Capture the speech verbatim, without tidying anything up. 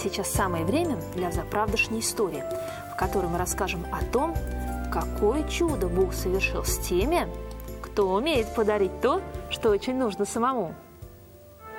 сейчас самое время для заправдошней истории, в которой мы расскажем о том, какое чудо Бог совершил с теми, кто умеет подарить то, что очень нужно самому.